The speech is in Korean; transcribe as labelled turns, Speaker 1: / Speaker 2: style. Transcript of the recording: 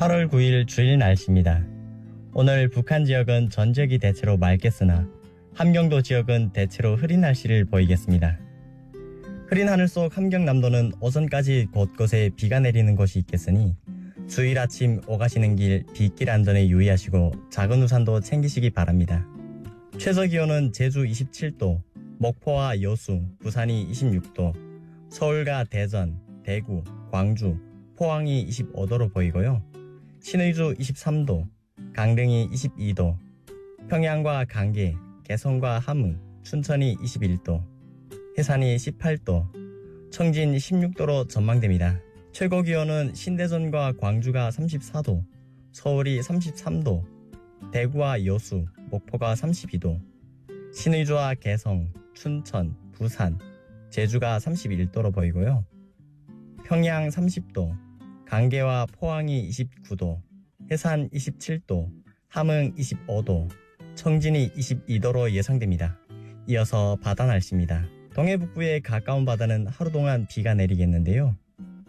Speaker 1: 8월 9일 주일 날씨입니다. 오늘 북한 지역은 전 지역이 대체로 맑겠으나 함경도 지역은 대체로 흐린 날씨를 보이겠습니다. 흐린 하늘 속 함경남도는 오전까지 곳곳에 비가 내리는 곳이 있겠으니 주일 아침 오가시는 길 빗길 안전에 유의하시고 작은 우산도 챙기시기 바랍니다. 최저 기온은 제주 27도, 목포와 여수, 부산이 26도, 서울과 대전, 대구, 광주, 포항이 25도로 보이고요. 신의주 23도, 강릉이 22도, 평양과 강계, 개성과 함흥, 춘천이 21도, 해산이 18도, 청진 16도로 전망됩니다. 최고 기온은 신대전과 광주가 34도, 서울이 33도, 대구와 여수, 목포가 32도, 신의주와 개성, 춘천, 부산, 제주가 31도로 보이고요. 평양 30도, 강계와 포항이 29도, 해산 27도, 함흥 25도, 청진이 22도로 예상됩니다. 이어서 바다 날씨입니다. 동해 북부의 가까운 바다는 하루 동안 비가 내리겠는데요.